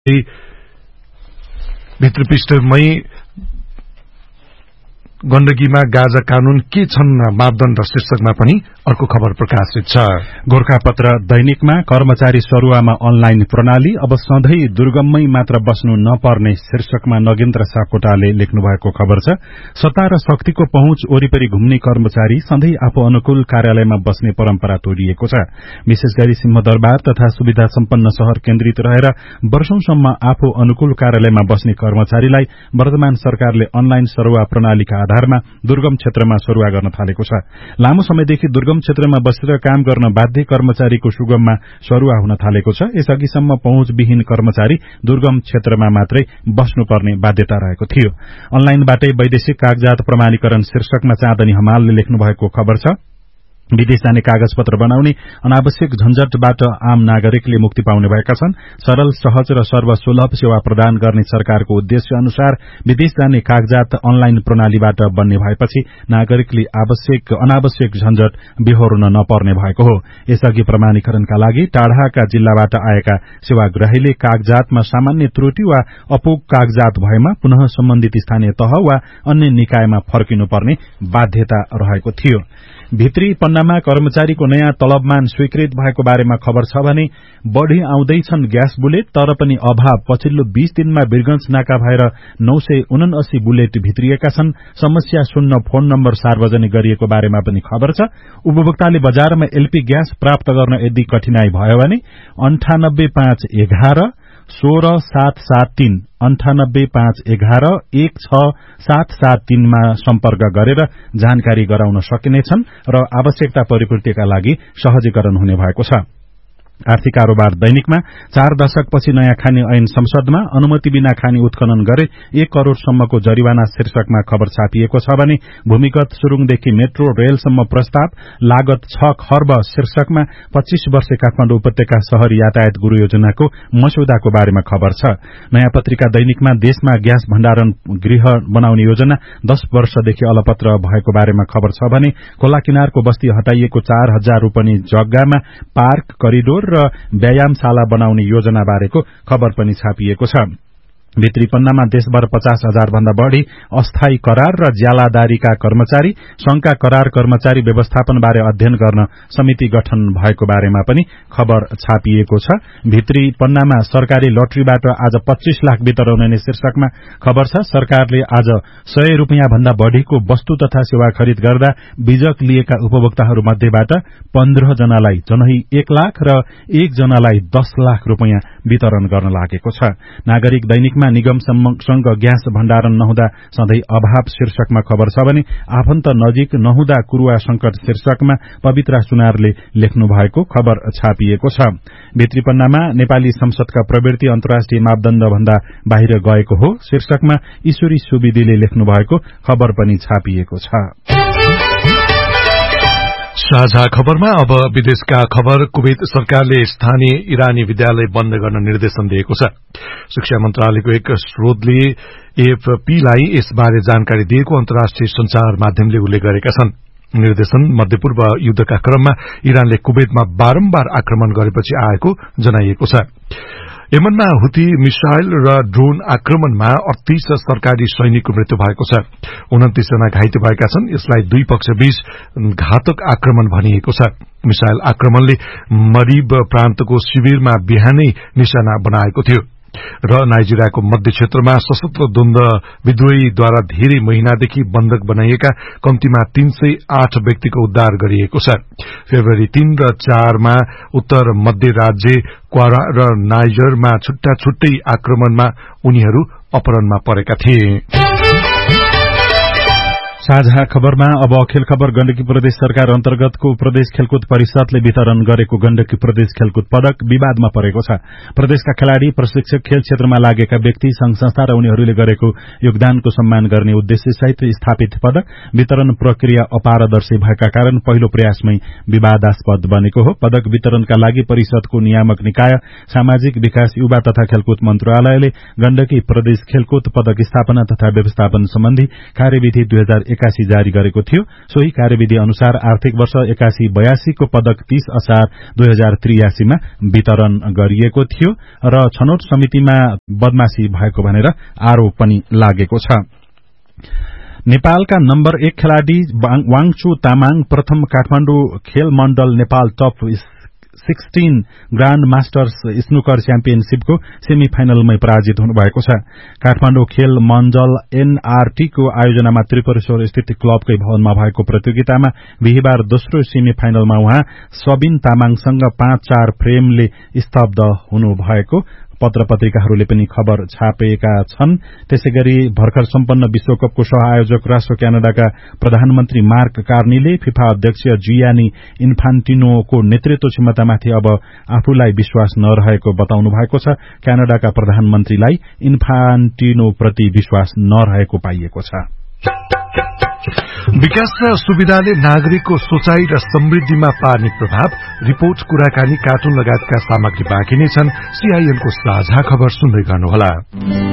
भित्र पृष्ठमै गण्डकीमा गाजा कानून के छन् मापदण्ड शीर्षकमा पनि अर्को खबर प्रकाशित छ। गोरखापत्र दैनिकमा कर्मचारी सरुवामा अनलाइन प्रणाली अब सधैँ दुर्गममै मात्र बस्नु नपर्ने शीर्षकमा नगेन्द्र सापकोटाले लेख्नु भएको खबर छ। सत्ता र शक्तिको पहुँच वरिपरि घुम्ने कर्मचारी सधैँ आफू अनुकूल कार्यालयमा बस्ने परम्परा तोडिएको छ। विशेष गरी सिंहदरबार तथा सुविधा सम्पन्न शहर केन्द्रित रहेर वर्षौंसम्म आफू अनुकूल कार्यालयमा बस्ने कर्मचारीलाई वर्तमान सरकारले अनलाइन सरुवा प्रणालीका आधारमा दुर्गम क्षेत्रमा सरुवा गर्न थालेको छ। लामो समयदेखि दुर्गम क्षेत्रमा बसेर काम गर्न बाध्य कर्मचारीको सुगममा सरुवा हुन थालेको छ। यसअघिसम्म पहुँचविहीन कर्मचारी दुर्गम क्षेत्रमा मात्रै बस्नुपर्ने बाध्यता रहेको थियो। अनलाइनबाटै वैदेशिक कागजात प्रमाणीकरण शीर्षकमा चाँदनी हमालले लेख्नु भएको खबर छ। विदेश जाने कागज पत्र बनाउने अनावश्यक झन्झटबाट आम नागरिकले मुक्ति पाउने भएका छन्। सरल, सहज र सर्वसुलभ सेवा प्रदान गर्ने सरकारको उद्देश्य अनुसार विदेश जाने कागजात अनलाइन प्रणालीबाट बन्ने भएपछि नागरिकले अनावश्यक झन्झट बेहोर्न नपर्ने भएको हो। यसअघि प्रमाणीकरणका लागि टाढाका जिल्लाबाट आएका सेवाग्राहीले कागजातमा सामान्य त्रुटि वा अपुग कागजात भएमा पुनः सम्बन्धित स्थानीय तह वा अन्य निकायमा फर्किनुपर्ने बाध्यता रहेको थियो। भित्री पन्नामा कर्मचारीको नयाँ तलबमान स्वीकृत भएको बारेमा खबर छ भने बढ़ी आउँदैछन् ग्यास बुलेट, तर पनि अभाव। पछिल्लो 20 दिनमा वीरगंज नाका भएर 979 बुलेट भित्रिएका छन्। समस्या सुन्न फोन नम्बर सार्वजनिक गरिएको बारेमा पनि खबर छ। उपभोक्ताले बजारमा एलपी ग्यास प्राप्त गर्न यदि कठिनाई भयो भने 98511 16773 98511 16773 मा सम्पर्क गरेर जानकारी गराउन सकिनेछन् र आवश्यकता परिपूर्तिका लागि सहजीकरण हुने भएको छ। आर्थिक कारोबार दैनिकमा 4 दशकपछि नयाँ खानी ऐन संसदमा अनुमति बिना खानी उत्खनन गरे 1 करोड़सम्मको जरिवाना शीर्षकमा खबर छापिएको छ भने भूमिगत सुरुङदेखि मेट्रो रेलसम्म प्रस्ताव लागत 6 खर्ब शीर्षकमा 25 वर्षे काठमाडौँ उपत्यका शहरी यातायात गुरु योजनाको मस्यौदाको बारेमा खबर छ। नयाँ पत्रिका दैनिकमा देशमा ग्यास भण्डारण गृह बनाउने योजना 10 वर्षदेखि अलपत्र भएको बारेमा खबर छ भने खोला किनारको बस्ती हटाइएको 4000 रोपनी जग्गामा पार्क, करिडोर र व्यायामशाला बनाउने योजना बारेको खबर पनि छापिएको छ। भित्री पन्नामा देशभर 50,000 भन्दा बढ़ी अस्थायी करार र ज्यालादारीका कर्मचारी, संघका करार कर्मचारी व्यवस्थापन बारे अध्ययन गर्न समिति गठन भएको बारेमा पनि खबर छापिएको छ। भित्री पन्नामा सरकारी लटरीबाट आज 25 लाख वितरण हुने शीर्षकमा खबर छ। सरकारले आज 100 रुपियाँ भन्दा बढ़ीको वस्तु तथा सेवा खरिद गर्दा बिजक लिएका उपभोक्ताहरू मध्येबाट 15 जनालाई जनही 1 लाख र 1 जनालाई 10 लाख रुपियाँ वितरण गर्न लागेको छ। नागरिक दैनिक निगमसँग ग्यास भण्डारण नहुँदा सधैँ अभाव शीर्षकमा खबर छ भने आफन्त नजिक नहुँदा कुरुवा संकट शीर्षकमा पवित्रा सुनारले लेख्नु भएको खबर छापिएको छ। भित्री पन्नामा नेपाली संसदका प्रवृत्ति अन्तर्राष्ट्रिय मापदण्ड भन्दा बाहिर गएको हो शीर्षकमा ईश्वरी सुवेदीले लेख्नु भएको खबर पनि छापिएको छ। साझा खबरमा अब विदेशका खबर। कुवैत सरकारले स्थानीय इरानी विद्यालय बन्द गर्न निर्देशन दिएको छ। शिक्षा मन्त्रालयको एक स्रोतले एएफपीलाई यसबारे जानकारी दिएको अन्तर्राष्ट्रिय संचार माध्यमले उल्लेख गरेका छन्। निर्देशन मध्यपूर्व युद्धका क्रममा इरानले कुवैतमा बारम्बार आक्रमण गरेपछि आएको जनाइएको छ। यमनमा हुती मिसाइल र ड्रोन आक्रमणमा 38 सरकारी सैनिकको मृत्यु भएको छ। 29 जना घाइते भएका छन्। यसलाई दुई पक्षबीच घातक आक्रमण भनिएको छ। मिसाइल आक्रमणले मरीब प्रान्तको शिविरमा बिहानै निशाना बनाएको थियो र नाइजेरियाको मध्य क्षेत्रमा सशस्त्र द्वन्द विद्रोहीद्वारा धेरै महिनादेखि बन्धक बनाइएका कम्तीमा 308 व्यक्तिको उद्धार गरिएको छ। फेब्रुअरी 3 र 4 मा उत्तर मध्य राज्य क्वारा र नाइजरमा छुट्टा छुट्टै आक्रमणमा उनीहरू अपहरणमा परेका थिए। साझा खबरमा अब अखिल खबर गण्डकी प्रदेश सरकार अन्तर्गतको प्रदेश खेलकुद परिषदले वितरण गरेको गण्डकी प्रदेश खेलकुद पदक विवादमा परेको छ। प्रदेशका खेलाड़ी, प्रशिक्षक, खेल क्षेत्रमा लागेका व्यक्ति, संघ संस्था र उनीहरूले गरेको योगदानको सम्मान गर्ने उद्देश्यसहित स्थापित पदक वितरण प्रक्रिया अपारदर्शी भएका कारण पहिलो प्रयासमै विवादास्पद बनेको हो। पदक वितरणका लागि परिषदको नियामक निकाय, सामाजिक विकास, युवा तथा खेलकुद मन्त्रालयले गण्डकी प्रदेश खेलकुद पदक स्थापना तथा व्यवस्थापन सम्बन्धी कार्यविधि 81 जारी गरेको थियो। सोही कार्यविधि अनुसार आर्थिक वर्ष 81-82 को पदक 30 असार 2083 मा वितरण गरिएको थियो र छनौट समितिमा बदमाशी भएको भनेर आरोप पनि लागेको छ। नेपालका नम्बर 1 खेलाडी वाङचु तामाङ प्रथम काठमाडौँ खेल मण्डल Nepal top 16 grand masters snooker च्याम्पियनशिपको semi फाइनलमै पराजित हुनुभएको छ। काठमाडौँ खेल मण्डल एनआरटी को आयोजनामा त्रिपुरेश्वर स्थित क्लबकै भवनमा भएको प्रतियोगितामा बिहीबार दोस्रो सेमी फाइनलमा उहाँ सबिन तामाङसँग 5-4 फ्रेमले स्तब्ध हुनुभएको पत्र पत्रिकाहरूले पनि खबर छापेका छन्। त्यसैगरी भर्खर सम्पन्न विश्वकपको सह-आयोजक राष्ट्र क्यानाडाका प्रधानमन्त्री मार्क कार्नीले फिफा अध्यक्ष जियानी इन्फान्टिनोको नेतृत्व क्षमतामाथि अब आफूलाई विश्वास नरहेको बताउनु भएको छ। क्यानाडाका प्रधानमन्त्रीलाई इन्फान्टिनोप्रति विश्वास नरहेको पाइएको छ। विकास र सुविधाले नागरिकको सोचाइ र समृद्धिमा पार्ने प्रभाव, रिपोर्ट, कुराकानी, कार्टुन लगायतका सामग्री बाँकी नै छन्। सीआईएनको साझा खबर सुन्दै गर्नुहोला।